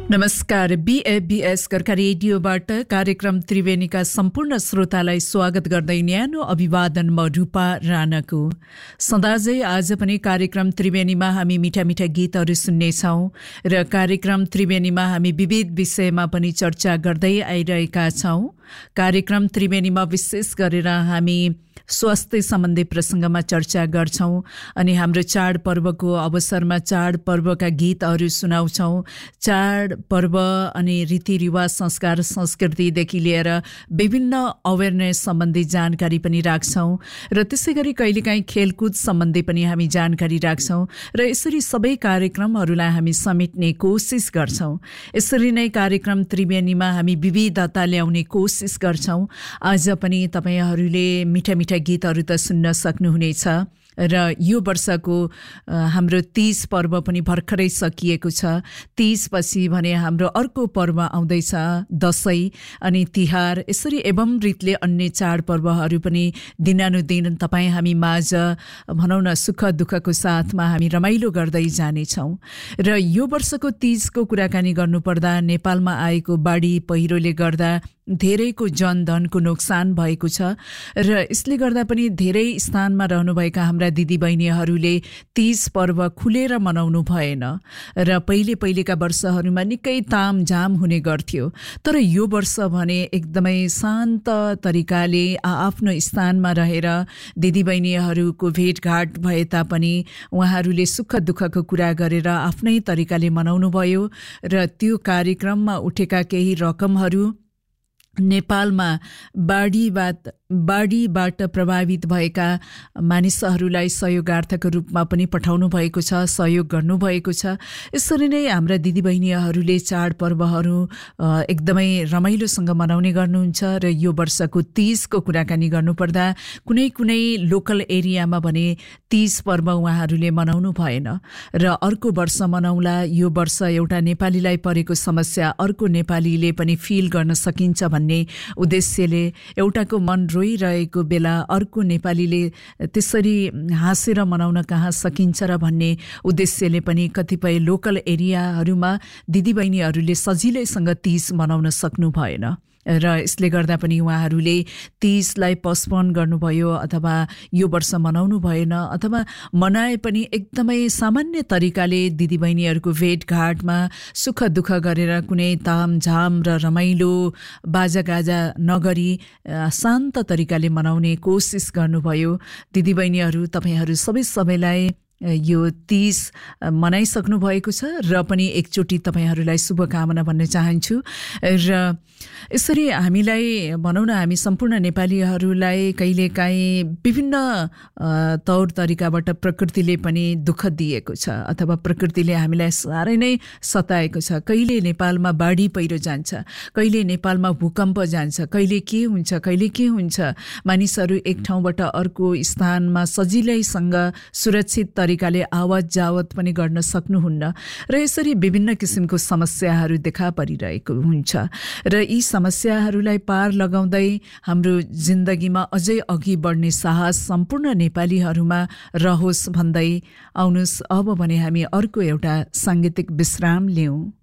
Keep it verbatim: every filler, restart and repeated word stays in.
नमस्कार, बीएबीएस गोर्खा रेडियोबाट कार्यक्रम त्रिवेणीका सम्पूर्ण श्रोतालाई स्वागत गर्दै न्यानो अभिवादन म रूपा राणाको। सदाझै आज पनि कार्यक्रम त्रिवेणीमा हामी मिठा मिठा गीतहरू सुन्नेछौँ र कार्यक्रम त्रिवेणीमा हामी विविध विषयमा पनि चर्चा गर्दै आइरहेका छौँ। कार्यक्रम त्रिवेणीमा विशेष गरेर हामी स्वास्थ्य सम्बन्धी प्रसङ्गमा चर्चा गर्छौँ अनि हाम्रो चाडपर्वको अवसरमा चाडपर्वका गीतहरू सुनाउँछौँ। चाडपर्व अनि रीतिरिवाज, संस्कार, संस्कृतिदेखि लिएर विभिन्न अवेरनेस सम्बन्धी जानकारी पनि राख्छौँ र त्यसै गरी कहिलेकाहीँ खेलकुद सम्बन्धी पनि हामी जानकारी राख्छौँ र यसरी सबै कार्यक्रमहरूलाई हामी समेट्ने कोसिस गर्छौँ। यसरी नै कार्यक्रम त्रिवेणीमा हामी विविधता ल्याउने कोसिस गर्छौँ। आज पनि तपाईँहरूले मिठा मिठा गीतहरू त सुन्न सक्नुहुनेछ र यो वर्षको हाम्रो तीज पर्व पनि भर्खरै सकिएको छ। तीज पछि भने हाम्रो अर्को पर्व आउँदैछ दशैं अनि तिहार। यसरी एवं रीतले अन्य चाडपर्वहरू पनि दिनानुदिन तपाईँ हामी माझ भनौँ न सुख दुःखको साथमा हामी रमाइलो गर्दै जानेछौँ। र यो वर्षको तीजको कुराकानी गर्नुपर्दा नेपालमा आएको बाढी पहिरोले गर्दा धेरैको जनधनको नोक्सान भएको छ र यसले गर्दा पनि धेरै स्थानमा रहनुभएका हाम्रा दिदीबहिनीहरूले तीज पर्व खुलेर मनाउनु भएन र पहिले पहिलेका वर्षहरूमा निकै तामझाम हुने गर्थ्यो। तर यो वर्ष भने एकदमै शान्त तरिकाले आफ्नो स्थानमा रहेर दिदीबहिनीहरूको भेटघाट भए तापनि उहाँहरूले सुख दुःखको कुरा गरेर आफ्नै तरिकाले मनाउनु भयो र त्यो कार्यक्रममा उठेका केही रकमहरू नेपालमा बाढीबाट बाढीबाट प्रभावित भएका मानिसहरूलाई सहयोगार्थको रूपमा पनि पठाउनु भएको छ, सहयोग गर्नुभएको छ। यसरी नै हाम्रा दिदीबहिनीहरूले चाडपर्वहरू एकदमै रमाइलोसँग मनाउने गर्नुहुन्छ र यो वर्षको तीजको कुराकानी गर्नुपर्दा कुनै कुनै लोकल एरियामा भने तीज पर्व उहाँहरूले मनाउनु भएन र अर्को वर्ष मनाउला। यो वर्ष एउटा नेपालीलाई परेको समस्या अर्को नेपालीले पनि फिल गर्न सकिन्छ भन्ने उद्देश्यले, एउटाको मन रोइरहेको बेला अर्को नेपालीले त्यसरी हाँसेर मनाउन कहाँ सकिन्छ र भन्ने उद्देश्यले पनि कतिपय लोकल एरियाहरूमा दिदीबहिनीहरूले सजिलैसँग तीज मनाउन सक्नु भएन र यसले गर्दा पनि उहाँहरूले तीजलाई पोस्टपोन गर्नुभयो अथवा यो वर्ष मनाउनु भएन अथवा मनाए पनि एकदमै सामान्य तरिकाले दिदीबहिनीहरूको भेटघाटमा सुख दुःख गरेर कुनै तामझाम र रमाइलो बाजागाजा नगरी शान्त तरिकाले मनाउने कोसिस गर्नुभयो। दिदीबहिनीहरू तपाईँहरू सबै सबैलाई यो तीज मनाइसक्नु भएको छ र पनि एकचोटि तपाईँहरूलाई शुभकामना भन्न चाहन्छु। र यसरी हामीलाई भनौँ न हामी सम्पूर्ण नेपालीहरूलाई कहिलेकाहीँ विभिन्न तौर तरिकाबाट प्रकृतिले पनि दुःख दिएको छ अथवा प्रकृतिले हामीलाई साह्रै नै सताएको छ। कहिले नेपालमा बाढी पहिरो जान्छ, कहिले नेपालमा भूकम्प जान्छ, कहिले के हुन्छ कहिले के हुन्छ। मानिसहरू एक ठाउँबाट अर्को स्थानमा सजिलैसँग सुरक्षित तरिकाले आवत जावत पनि गर्न सक्नुहुन्न र यसरी विभिन्न किसिमको समस्याहरू देखा परिरहेको हुन्छ र यी समस्याहरूलाई पार लगाउँदै हाम्रो जिन्दगीमा अझै अघि बढ्ने साहस सम्पूर्ण नेपालीहरूमा रहोस् भन्दै आउनुहोस् अब भने हामी अर्को एउटा साङ्गीतिक विश्राम लियौँ।